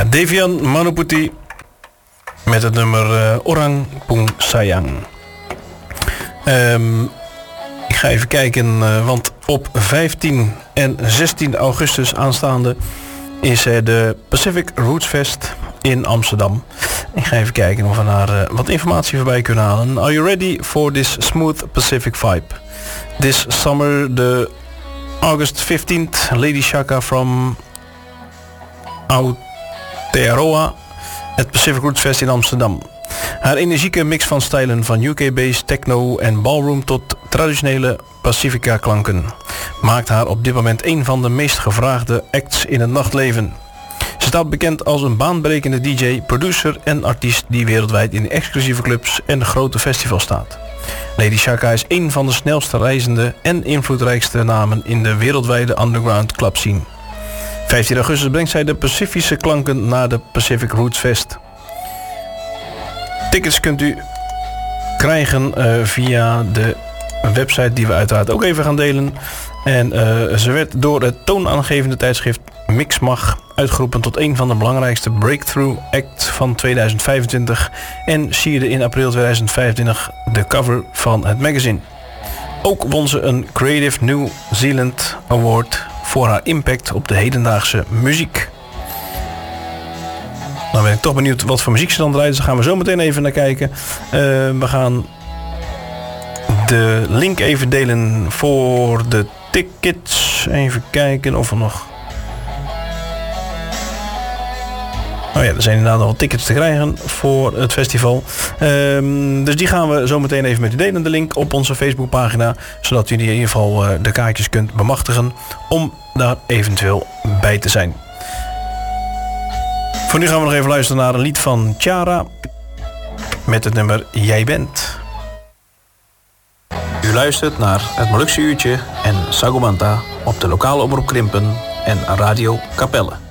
Devian Manuputi met het nummer Orang Pung Sayang. Ik ga even kijken, want op 15 en 16 augustus aanstaande is de Pacific Roots Fest in Amsterdam. Ik ga even kijken of we daar wat informatie voorbij kunnen halen. Are you ready for this smooth Pacific vibe? This summer, the August 15th, Lady Shaka from Aotearoa, het Pacific Roots Fest in Amsterdam. Haar energieke mix van stijlen van UK-based techno en ballroom tot traditionele Pacifica klanken maakt haar op dit moment een van de meest gevraagde acts in het nachtleven. Ze staat bekend als een baanbrekende DJ, producer en artiest die wereldwijd in exclusieve clubs en grote festivals staat. Lady Shaka is een van de snelste reizende en invloedrijkste namen in de wereldwijde underground club scene. 15 augustus brengt zij de Pacifische klanken naar de Pacific Roots Fest. Tickets kunt u krijgen via de website die we uiteraard ook even gaan delen. En ze werd door het toonaangevende tijdschrift Mixmag uitgeroepen tot een van de belangrijkste breakthrough acts van 2025 en sierde in april 2025 de cover van het magazine. Ook won ze een Creative New Zealand Award voor haar impact op de hedendaagse muziek. Nou ben ik toch benieuwd wat voor muziek ze dan draait. Dus daar gaan we zo meteen even naar kijken. We gaan de link even delen voor de tickets. Even kijken of er nog... Oh ja, er zijn inderdaad nog wat tickets te krijgen voor het festival. Dus die gaan we zo meteen even met u delen. De link op onze Facebookpagina. Zodat u in ieder geval de kaartjes kunt bemachtigen om daar eventueel bij te zijn. Voor nu gaan we nog even luisteren naar een lied van Ciara met het nummer Jij Bent. U luistert naar het Molukse Uurtje en Sagomanta op de lokale omroep Krimpen en Radio Capelle.